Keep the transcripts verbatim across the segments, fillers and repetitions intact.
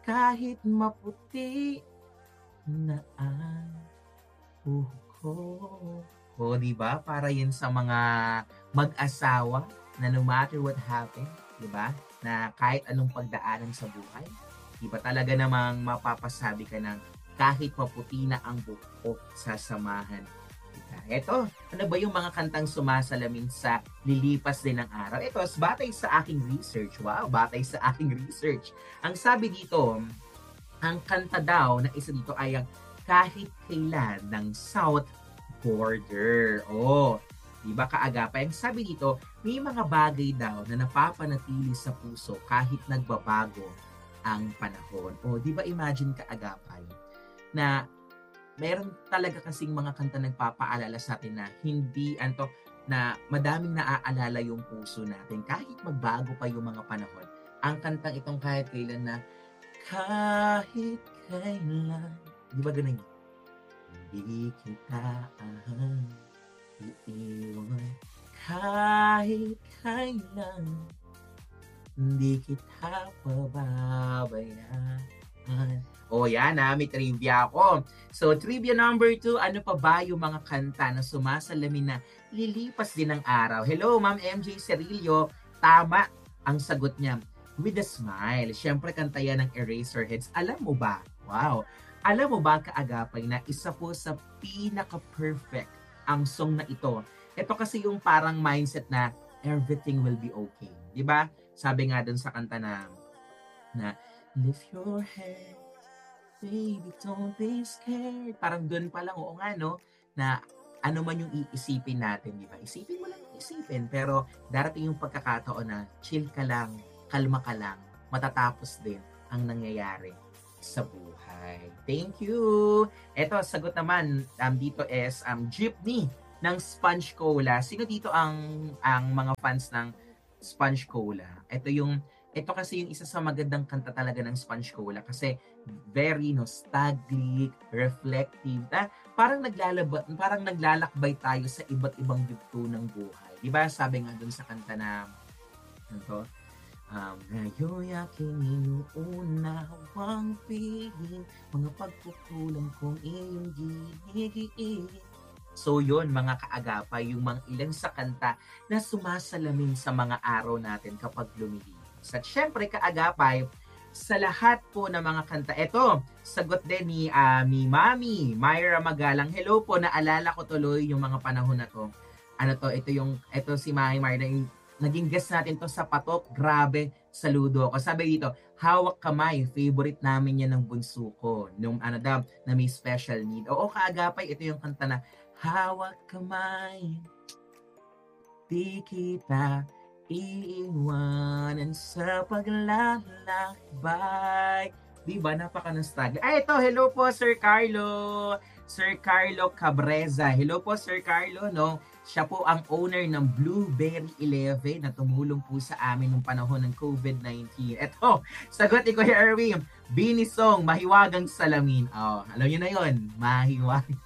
kahit maputi na ang buhok ko. O, di ba? Para yun sa mga mag-asawa na no matter what happen, di ba? Na kahit anong pagdaanan sa buhay, di ba talaga namang mapapasabi ka ng kahit maputi na ang buhok, sasamahan kita. Eto, ano ba yung mga kantang sumasalamin sa lilipas din ng araw? Ito, batay sa aking research. Wow, batay sa aking research. Ang sabi dito, ang kanta daw na isa dito ay ang Kahit Kailan ng South Border. Oh, di ba kaagapay? Ang sabi dito, may mga bagay daw na napapanatili sa puso kahit nagbabago ang panahon. O, di ba imagine kaagapay na meron talaga kasing mga kanta nagpapaalala sa atin na hindi, anto, na madaming naaalala yung puso natin kahit magbago pa yung mga panahon. Ang kantang itong Kahit Kailan na kahit kailan, di ba ganun? Hindi kita ahang iiwan kahit kailan, hindi kita pababayaan. O yan ha, may trivia ako. So trivia number two, ano pa ba yung mga kanta na sumasalamin na lilipas din ng araw? Hello, Ma'am M J Cerillo. Tama ang sagot niya. With a Smile. Siyempre, kanta yan ng Eraserheads. Alam mo ba? Wow. Alam mo ba, kaagapay, na isa po sa pinaka-perfect ang song na ito. Ito kasi yung parang mindset na everything will be okay. Diba? Sabi nga dun sa kanta na, na lift your head, baby, don't be scared. Parang dun pa lang, oo nga, no? Na ano man yung iisipin natin, di ba? Isipin mo lang isipin. Pero darating yung pagkakataon na chill ka lang, kalma ka lang, matatapos din ang nangyayari sa buhay. Thank you! Eto, sagot naman um, dito is um, Jeepney ng Sponge Cola. Sino dito ang ang mga fans ng Sponge Cola? Ito yung ito kasi yung isa sa magandang kanta talaga ng Sponge Cola kasi very nostalgic, reflective. Ah, parang naglalaba, parang naglalakbay tayo sa iba't ibang yugto ng buhay. 'Di ba? Sabi nga dun sa kanta na ano to? Um, ngayon aking inuunawang piling mga pagkukulang kong iyong ginigiin. So yun, mga kaagapay, yung mga ilan sa kanta na sumasalamin sa mga araw natin kapag lumilipas. At syempre, kaagapay, sa lahat po ng mga kanta, eto, sagot din ni, uh, ni Mami, Myra Magalang. Hello po, naalala ko tuloy yung mga panahon na to. Ano to, ito yung, ito si Mami Myra, yung naging guest natin to sa Patok. Grabe, saludo ako. Sabi dito, Hawak Kamay, favorite namin yan ng bunso ko. Nung ano daw, na may special need. Oo, kaagapay, ito yung kanta na, Hawak kamay, di kita iiwanan sa paglalakbay. Diba? Napaka-nostalgic. Ay, ito, hello po, Sir Carlo. Sir Carlo Cabreza. Hello po, Sir Carlo, no? Siya po ang owner ng Blueberry eleven na tumulong po sa amin nung panahon ng COVID nineteen. Eto, sagot ni Kuya Erwin, Bini Song, Mahiwagang Salamin. Oh, alam niyo na yon, mahiwagang.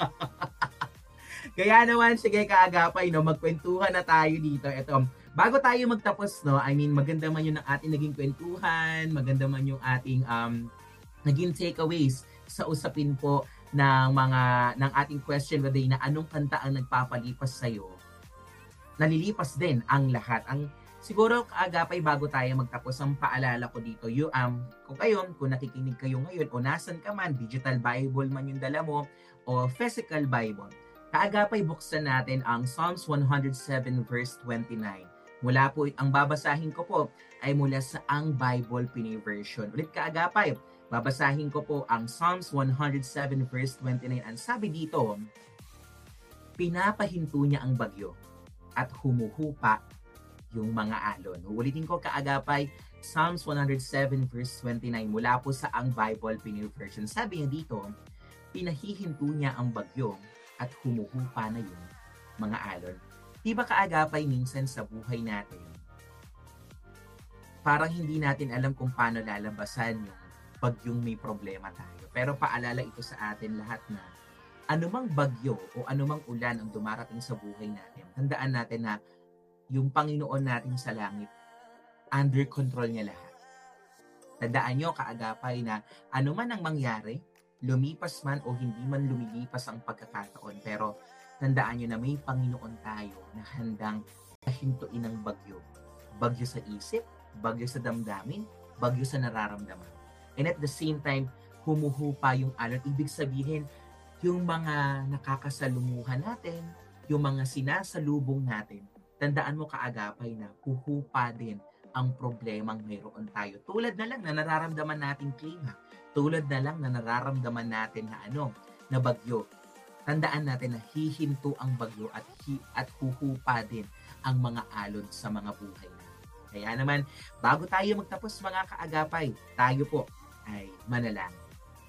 Kaya naman, sige kaagapay, no, magkwentuhan na tayo dito. Ito, bago tayo magtapos, no, I mean, maganda man yung ating naging kwentuhan, maganda man yung ating um, naging takeaways sa usapin po ng mga ng ating question of the day na anong kanta ang nagpapalipas sa'yo. Nalilipas din ang lahat. Ang siguro kaagapay bago tayo magtapos, ang paalala ko dito, you, um, kung kayo, kung nakikinig kayo ngayon o nasan ka man, digital Bible man yung dala mo o physical Bible, kaagapay buksan natin ang Psalms one oh seven verse twenty-nine. Mula po, ang babasahin ko po ay mula sa Ang Bible Pinoy Version. Ulit kaagapay, babasahin ko po ang Psalms one oh seven verse twenty-nine. Ang sabi dito, pinapahinto niya ang bagyo at humuhupa yung mga alon. Ulitin ko kaagapay, Psalms one oh seven verse twenty-nine mula po sa Ang Bible Pinoy Version. Sabi niya dito, pinahihinto niya ang bagyo at humuhupa na yung mga alon. Diba kaagapay minsan sa buhay natin, parang hindi natin alam kung paano lalabasan yung bagyong may problema tayo. Pero paalala ito sa atin lahat na anumang bagyo o anumang ulan ang dumarating sa buhay natin, tandaan natin na yung Panginoon natin sa langit, under control niya lahat. Tandaan nyo, kaagapay, na ano man ang mangyari, lumipas man o hindi man lumilipas ang pagkakataon, pero tandaan nyo na may Panginoon tayo na handang pahintuin ng bagyo. Bagyo sa isip, bagyo sa damdamin, bagyo sa nararamdaman. And at the same time, humuhupa yung alon. Ibig sabihin, yung mga nakakasalumuhan natin, yung mga sinasalubong natin, tandaan mo, kaagapay, na huhupa din ang problemang mayroon tayo. Tulad na lang na nararamdaman nating klima. Tulad na lang na nararamdaman natin na ano, na bagyo. Tandaan natin na hihinto ang bagyo at, hi, at huhupa din ang mga alon sa mga buhay natin. Kaya naman, bago tayo magtapos mga kaagapay, tayo po ay manalangin.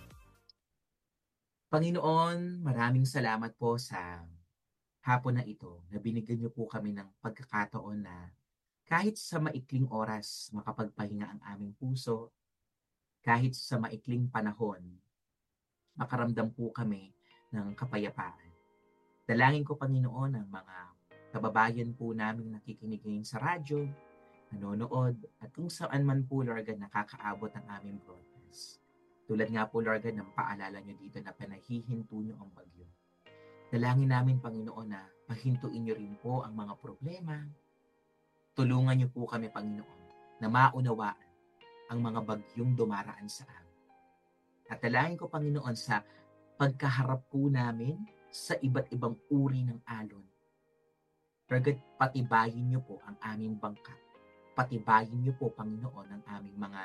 Panginoon, maraming salamat po sa hapon na ito na binigyan niyo po kami ng pagkakataon na kahit sa maikling oras makapagpahinga ang aming puso, kahit sa maikling panahon, makaramdam po kami ng kapayapaan. Dalangin ko, Panginoon, ang mga kababayan po namin nakikinig ngayon sa radyo, nanonood, at kung saan man po, Lord God, nakakaabot ang aming broadcast. Tulad nga po, Lord God, ng paalala nyo dito na panahihinto nyo ang bagyo. Dalangin namin, Panginoon, na pahintuin nyo rin po ang mga problema. Tulungan niyo po kami, Panginoon, na maunawaan ang mga bagyong dumaraan sa amin. At dalangin ko, Panginoon, sa pagkaharap po namin sa iba't ibang uri ng alon. Lord, patibayin niyo po ang aming bangka. Patibayin niyo po, Panginoon, ang aming mga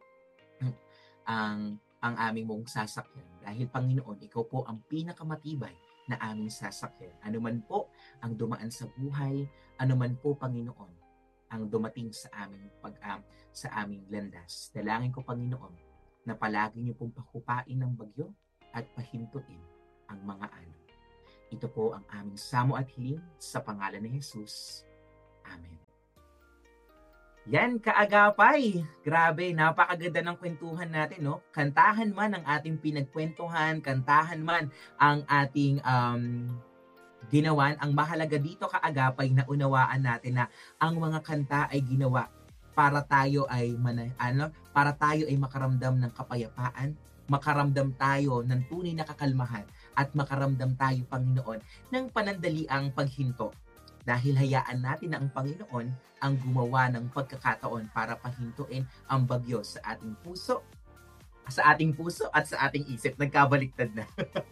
ang ang aming mong sasakyan. Dahil, Panginoon, ikaw po ang pinakamatibay na aming sasakyan. Ano man po ang dumaan sa buhay, ano man po, Panginoon, ang dumating sa aming pag um, sa aming landas. Dalangin ko, Panginoon, na palagi niyo pong pakupain ng bagyo at pahintuin ang mga alon. Ito po ang aming samo at hiling sa pangalan ni Jesus. Amen. Yan, kaagapay. Grabe, napakaganda ng kwentuhan natin, no? Kantahan man ang ating pinagkwentuhan, kantahan man ang ating um, ginawan, ang mahalaga dito, kaagapay, na unawaan natin na ang mga kanta ay ginawa para tayo ay man, ano, para tayo ay makaramdam ng kapayapaan, makaramdam tayo ng tunay na kakalmahan, at makaramdam tayo, Panginoon, ng panandaliang paghinto. Dahil hayaan natin na ang Panginoon ang gumawa ng pagkakataon para pahintuin ang bagyo sa ating puso, sa ating puso at sa ating isip. Nagkabaliktad na.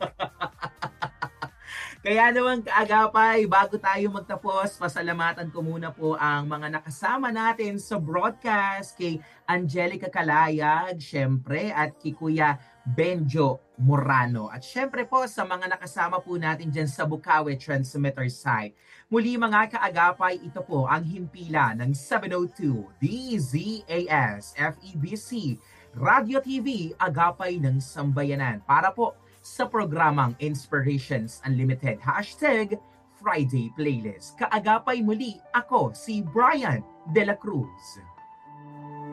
Kaya naman, kaagapay, bago tayo magtapos, pasalamatan ko muna po ang mga nakasama natin sa broadcast, kay Angelica Kalayag, syempre, at kay Kuya Benjo Morano. At syempre po sa mga nakasama po natin dyan sa Bukawi Transmitter site. Muli mga kaagapay, ito po ang himpila ng seven oh two D Z A S F E B C Radio T V Agapay ng Sambayanan para po sa programang Inspirations Unlimited, hashtag Friday Playlist. Kaagapay muli, ako si Brian De La Cruz.